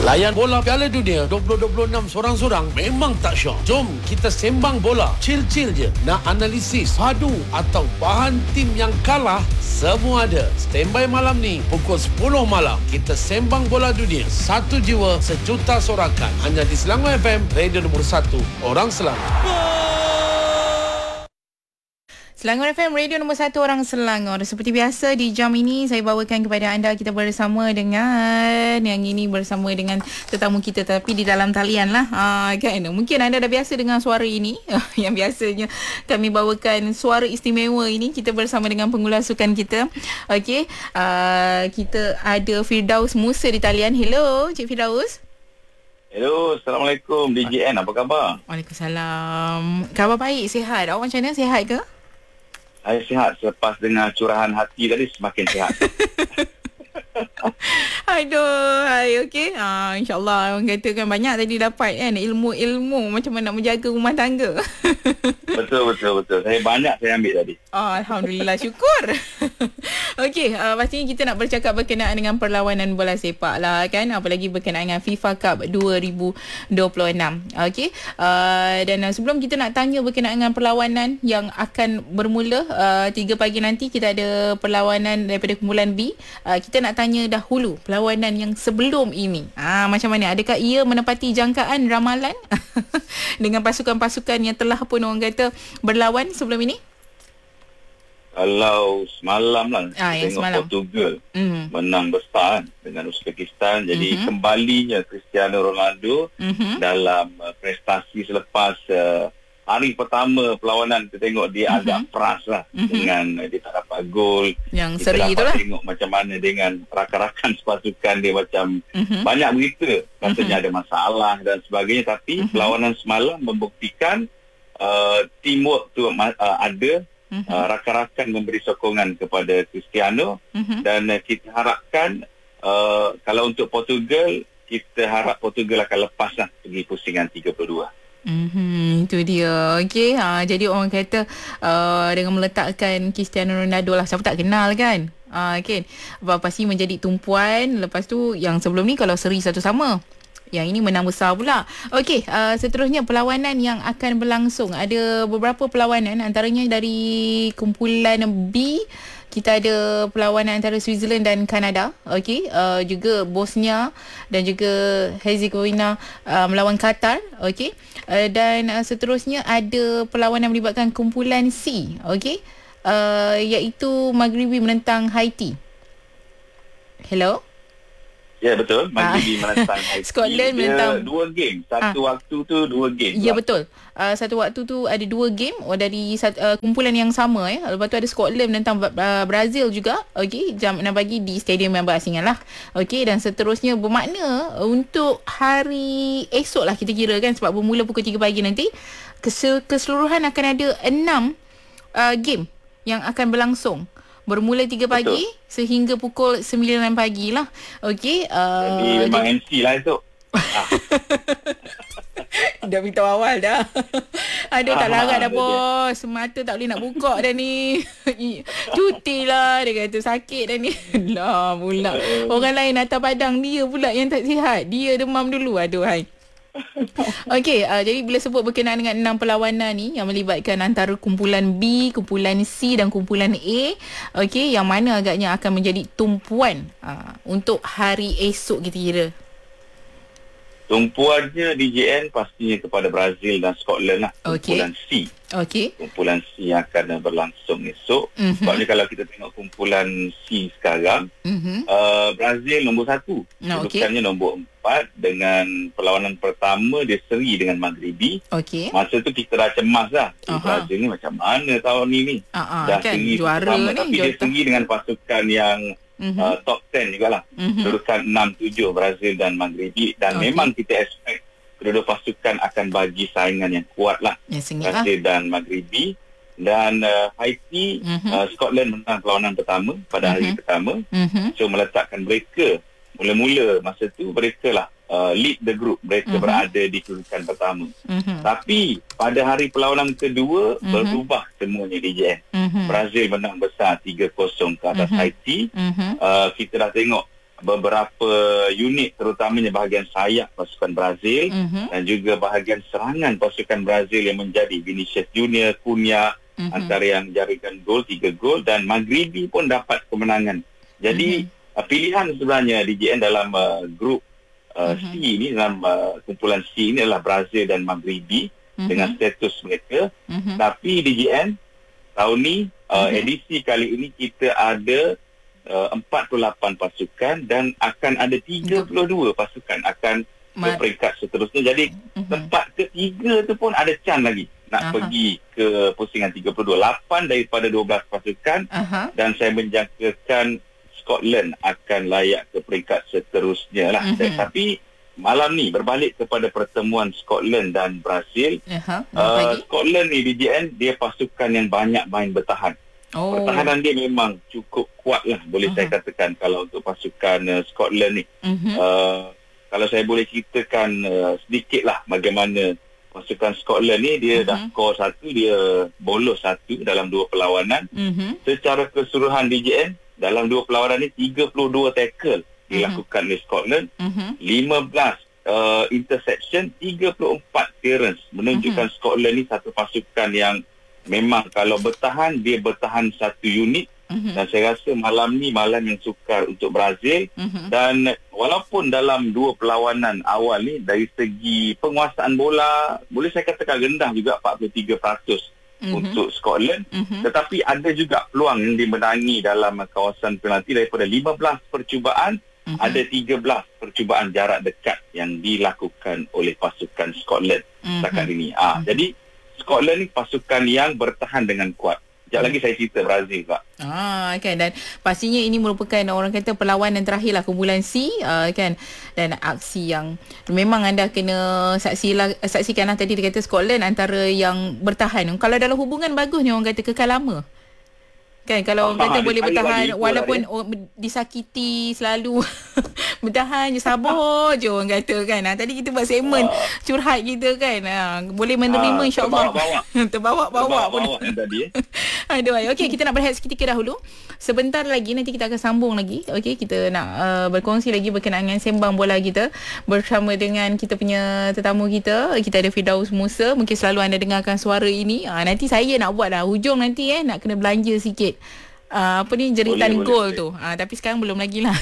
Layan bola Piala Dunia 2026 sorang-sorang memang tak syok. Jom kita sembang bola. Chill-chill je. Nak analisis, padu atau bahan tim yang kalah, semua ada. Standby malam ni pukul 10 malam. Kita sembang bola dunia. Satu jiwa, sejuta sorakan. Hanya di Selangor FM, radio nombor 1. Orang Selangor. Selangor FM, radio nombor 1 orang Selangor. Seperti biasa di jam ini saya bawakan kepada anda, kita bersama dengan yang ini bersama dengan tetamu kita tapi di dalam talian lah. Kan? Mungkin anda dah biasa dengan suara ini. Yang biasanya kami bawakan suara istimewa ini. Kita bersama dengan pengulas sukan kita. Okey. Kita ada Firdaus Musa di talian. Hello, Cik Firdaus. Hello, Assalamualaikum DJN, apa khabar? Waalaikumsalam. Khabar baik, sihat. Awak macam mana, sihat ke? Saya sihat selepas dengar curahan hati tadi, semakin sihat. Aduh, okey. InsyaAllah orang kata kan banyak tadi dapat kan ilmu-ilmu macam mana nak menjaga rumah tangga. Betul. Saya ambil tadi. Alhamdulillah, syukur. Okey, pastinya kita nak bercakap berkenaan dengan perlawanan bola sepak lah kan. Apalagi berkenaan dengan FIFA Cup 2026. Okey. Dan sebelum kita nak tanya berkenaan dengan perlawanan yang akan bermula 3 pagi nanti, kita ada perlawanan daripada kumpulan B. Kita nak tanya dahulu perlawanan yang sebelum ini. Macam mana? Adakah ia menepati jangkaan ramalan dengan pasukan-pasukan yang telah pun orang kata berlawan sebelum ini? Kalau semalam lah, tengok semalam. Portugal menang besar dengan Uzbekistan. Jadi kembalinya Cristiano Ronaldo dalam prestasi selepas hari pertama perlawanan. Kita tengok dia agak peras lah dengan dia tak dapat gol. Yang kita seri itulah. Tengok macam mana dengan rakan-rakan sepasukan dia, macam banyak berita katanya ada masalah dan sebagainya. Tapi perlawanan semalam membuktikan teamwork tu ada. Rakan-rakan memberi sokongan kepada Cristiano dan kita harapkan kalau untuk Portugal, kita harap Portugal akan lepaslah pergi pusingan 32. Itu dia. Okey, jadi orang kata dengan meletakkan Cristiano Ronaldo lah, siapa tak kenal kan? Kan? Pasti menjadi tumpuan. Lepas tu yang sebelum ni kalau seri satu sama, yang ini menang besar pula. Okey, seterusnya perlawanan yang akan berlangsung. Ada beberapa perlawanan, antaranya dari kumpulan B. Kita ada perlawanan antara Switzerland dan Kanada. Okey, juga Bosnia dan juga Herzegovina melawan Qatar. Okey. Dan seterusnya ada perlawanan melibatkan kumpulan C. Okey. Iaitu Maghribi menentang Haiti. Hello? Ya, betul. Maghribi menentang Haiti. Scotland menentang 2 game. Satu waktu tu 2 game. Ya, betul. Satu waktu tu ada 2 game dari kumpulan yang sama. Lepas tu ada Scotland menentang Brazil juga. Okey, jam 6 pagi di stadium yang berasingan lah. Okey, dan seterusnya bermakna untuk hari esok lah kita kira kan, sebab bermula pukul 3 pagi nanti. Keseluruhan akan ada 6 game yang akan berlangsung. Bermula 3 pagi sehingga pukul 9 pagi lah. Okey. Jadi memang MC lah esok. Dah beritahu awal dah. Aduh, tak larat dah bos. Mata tak boleh nak buka dah ni. Cuti lah. Dia kata sakit dah ni. Lah pula. Orang lain atas padang, dia pula yang tak sihat. Dia demam dulu. Aduh hai. Okey, jadi bila sebut berkenaan dengan 6 perlawanan ni yang melibatkan antara kumpulan B, kumpulan C dan kumpulan A, okey, yang mana agaknya akan menjadi tumpuan untuk hari esok kita kira? Tumpuannya DJN pastinya kepada Brazil dan Scotland lah. Kumpulan C. Okey. Kumpulan C yang akan berlangsung esok. Sebabnya kalau kita tengok kumpulan C sekarang, Brazil nombor 1. Kedudukannya nombor 4 dengan perlawanan pertama dia seri dengan Maghribi. Masa tu kita dah cemas dah. Brazil ni macam mana tahun ni? Dah kan, seri juara pertama, ni. tapi dia seri dengan pasukan yang top 10 jugalah. Kedudukan 6-7 Brazil dan Maghribi. Dan memang kita expect kedua pasukan akan bagi saingan yang kuat lah, Brazil dan Maghribi. Dan Haiti, Scotland menang perlawanan pertama pada hari pertama. So meletakkan mereka mula-mula masa tu mereka lah lead the group. Mereka berada di kedudukan pertama. Tapi pada hari perlawanan kedua berubah semuanya DJN. Brazil menang besar 3-0 ke atas Haiti. Kita dah tengok beberapa unit terutamanya bahagian sayap pasukan Brazil dan juga bahagian serangan pasukan Brazil yang menjadi Vinicius Junior, Cunha antara yang jaringkan gol 3 gol dan Maghribi pun dapat kemenangan. Jadi pilihan sebenarnya DJN dalam grup C ini, dalam kumpulan C ini adalah Brazil dan Maghribi dengan status mereka. Tapi DJN tahun ni edisi kali ini kita ada 48 pasukan dan akan ada 32 pasukan akan ke peringkat seterusnya. Jadi tempat ketiga tu pun ada chance lagi nak pergi ke pusingan 32. 8 daripada 12 pasukan dan saya menjangkakan Scotland akan layak ke peringkat seterusnya lah. Tapi malam ni berbalik kepada pertemuan Scotland dan Brazil. Scotland ni DJN dia pasukan yang banyak main bertahan. Pertahanan dia memang cukup kuat lah, boleh saya katakan kalau untuk pasukan Scotland ni. Kalau saya boleh ceritakan sedikit lah bagaimana pasukan Scotland ni, dia dah skor 1, dia bolos 1 dalam 2 perlawanan. Secara keseluruhan DJN, dalam 2 perlawanan ni 32 tackle dilakukan oleh Scotland, 15 interception, 34 clearance, menunjukkan Scotland ni satu pasukan yang memang kalau bertahan, dia bertahan satu unit. Dan saya rasa malam ni malam yang sukar untuk Brazil. Dan walaupun dalam 2 perlawanan awal ni dari segi penguasaan bola boleh saya katakan rendah juga, 43% untuk Scotland, tetapi ada juga peluang yang dimenangi dalam kawasan penalti. Daripada 15 percubaan, ada 13 percubaan jarak dekat yang dilakukan oleh pasukan Scotland setakat ini. Jadi Scotland ni pasukan yang bertahan dengan kuat. Sekejap lagi saya cerita Brazil, Pak. Kan, dan pastinya ini merupakan orang kata perlawanan terakhir lah kumpulan C, kan, dan aksi yang memang anda kena saksikan lah. Tadi dia kata Scotland antara yang bertahan. Kalau dalam hubungan bagusnya orang kata kekal lama. Kan, kalau orang kata boleh bertahan walaupun disakiti selalu bertahan je, sabar je orang kata kan. Tadi kita buat segmen curhat kita kan. Boleh menerima insya-Allah. Terbawa-bawa pun tadi. Aduh, okey, kita nak berehat seketika dahulu. Sebentar lagi nanti kita akan sambung lagi. Okey, kita nak berkongsi lagi berkenaan dengan sembang bola kita bersama dengan kita punya tetamu kita. Kita ada Firdaus Musa. Mungkin selalu anda dengarkan suara ini. Nanti saya nak buat dah hujung nanti nak kena belanja sikit. Jeritan gol tu. Tapi sekarang belum lagi lah.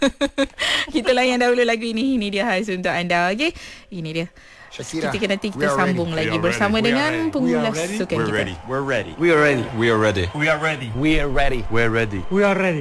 Kita layan dahulu lagu ini. Ini dia khas untuk anda. Okay, ini dia. Shakira. Nanti kita sambung lagi bersama dengan pengulas sukan kita. We're ready. We are ready. We are ready. We are ready. We are ready. We are ready. We are ready. We are ready.